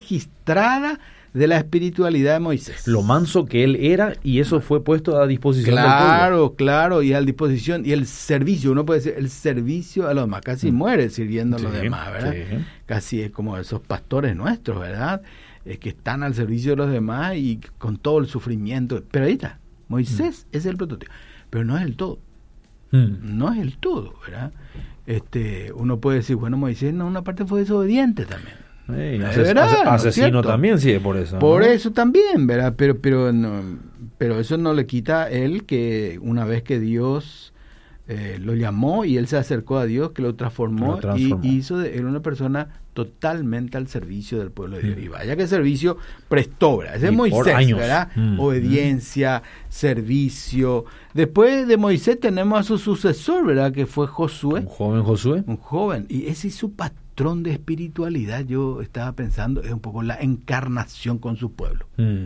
registrada de la espiritualidad de Moisés. Lo manso que él era, y eso fue puesto a disposición del pueblo. Claro, y a disposición, y el servicio, uno puede decir, el servicio a los demás, casi muere sirviendo a los demás, ¿verdad? Sí. Casi es como esos pastores nuestros, ¿verdad? Que están al servicio de los demás y con todo el sufrimiento. Pero ahí está, Moisés es el prototipo, pero no es el todo. No es el todo, ¿verdad? Uno puede decir, bueno, Moisés en una parte fue desobediente también. Asesino, ¿no? También, sí, por eso. Por eso también, ¿verdad? Pero eso no le quita a él que una vez que Dios lo llamó y él se acercó a Dios, que lo transformó. Y hizo de él una persona totalmente al servicio del pueblo de Dios. Y vaya que servicio prestó, ¿verdad? Ese es Moisés, ¿verdad? Obediencia, servicio. Después de Moisés tenemos a su sucesor, ¿verdad? Que fue Josué. Un joven Josué. Un joven. Y ese es su patrón de espiritualidad, yo estaba pensando, es un poco la encarnación con su pueblo.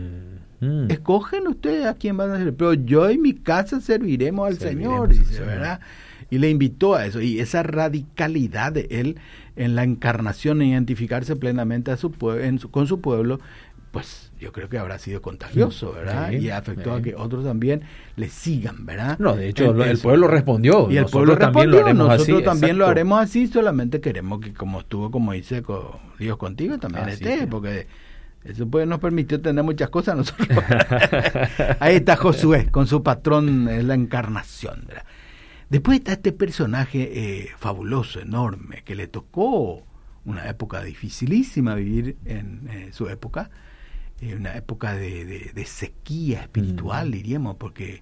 Escogen ustedes a quién van a servir, pero yo y mi casa serviremos al Señor, dice, ¿verdad? Y le invitó a eso, y esa radicalidad de él en la encarnación, en identificarse plenamente a con su pueblo, pues yo creo que habrá sido contagioso, ¿verdad? Y afectó a que otros también le sigan, ¿verdad? No, de hecho, el pueblo respondió. Y el pueblo respondió, nosotros también lo haremos así, solamente queremos que como estuvo, como dice Dios contigo, también esté, porque eso pues nos permitió tener muchas cosas nosotros. Ahí está Josué, con su patrón, es la encarnación, ¿verdad? Después está este personaje fabuloso, enorme, que le tocó una época dificilísima vivir en su época, una época de sequía espiritual, diríamos, porque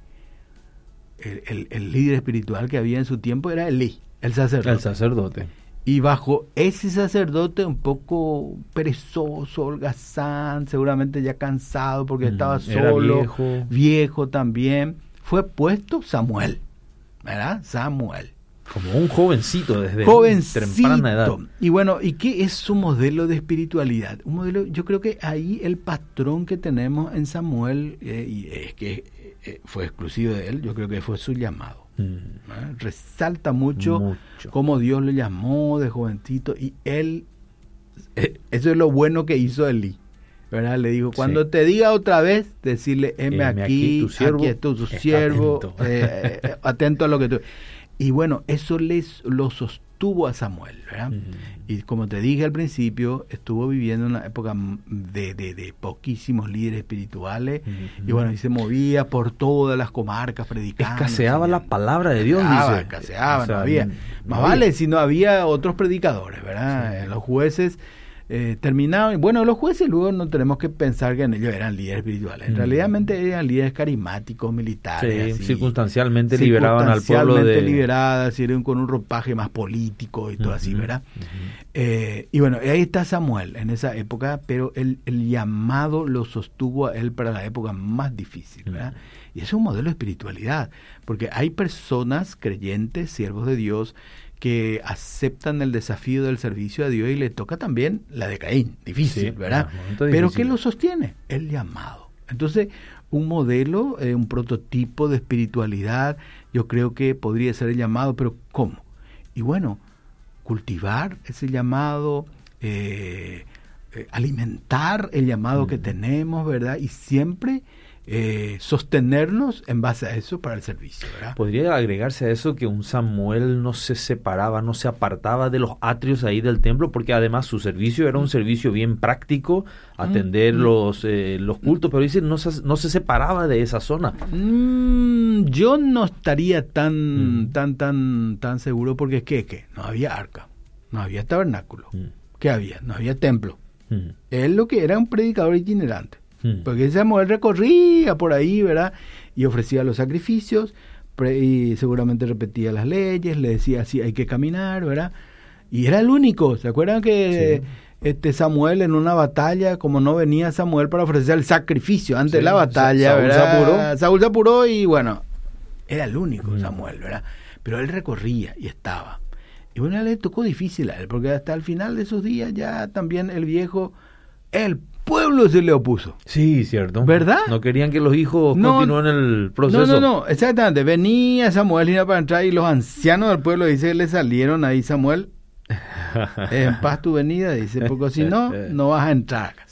el líder espiritual que había en su tiempo era Elí, el sacerdote. Y bajo ese sacerdote un poco perezoso, holgazán, seguramente ya cansado porque estaba solo, viejo también, fue puesto Samuel, ¿verdad? Samuel. Como un jovencito desde temprana edad. Y bueno, ¿y qué es su modelo de espiritualidad? Un modelo, yo creo que ahí el patrón que tenemos en Samuel, y es que fue exclusivo de él, yo creo que fue su llamado. Resalta mucho cómo Dios le llamó de jovencito, y él, eso es lo bueno que hizo Elí, ¿verdad? Le dijo, cuando te diga otra vez, decirle, heme aquí, tu siervo, aquí está tu siervo, atento a lo que tú... Y bueno, eso lo sostuvo a Samuel, ¿verdad? Y como te dije al principio, estuvo viviendo una época de poquísimos líderes espirituales, y bueno, y se movía por todas las comarcas predicando. Escaseaba la palabra de Dios, escaseaba, no había. Más vale si no había otros predicadores, ¿verdad? Los jueces terminaban, bueno, los jueces luego no tenemos que pensar que en ellos eran líderes espirituales, en realidad eran líderes carismáticos, militares, así, circunstancialmente liberaban al pueblo liberadas, sirven con un ropaje más político y todo así, ¿verdad? Y bueno, ahí está Samuel en esa época, pero el llamado lo sostuvo a él para la época más difícil, ¿verdad? Y es un modelo de espiritualidad, porque hay personas creyentes, siervos de Dios, que aceptan el desafío del servicio a Dios, y le toca también la de Caín, difícil, ¿verdad? Pero ¿qué lo sostiene? El llamado. Entonces, un modelo, un prototipo de espiritualidad, yo creo que podría ser el llamado, pero ¿cómo? Y bueno, cultivar ese llamado, alimentar el llamado que tenemos, ¿verdad? Y siempre sostenernos en base a eso para el servicio, ¿verdad? Podría agregarse a eso que un Samuel no se separaba, no se apartaba de los atrios ahí del templo, porque además su servicio era un servicio bien práctico, atender los cultos, pero dice no se separaba de esa zona. Yo no estaría tan seguro, porque es que no había arca, no había tabernáculo. ¿Qué había? No había templo. Él lo que era un predicador itinerante. Porque Samuel recorría por ahí, ¿verdad? Y ofrecía los sacrificios, y seguramente repetía las leyes, le decía así hay que caminar, ¿verdad? Y era el único. ¿Se acuerdan que Samuel en una batalla, como no venía Samuel para ofrecer el sacrificio antes de la batalla, ¿verdad? Saúl se apuró y bueno, era el único Samuel, ¿verdad? Pero él recorría y estaba. Y bueno, le tocó difícil a él, porque hasta el final de sus días ya también el pueblo se le opuso. Sí, cierto. ¿Verdad? No querían que los hijos continúen el proceso. No, exactamente. Venía Samuel y para entrar, y los ancianos del pueblo, dice, le salieron ahí, Samuel, en paz tu venida, dice, porque si no, no vas a entrar.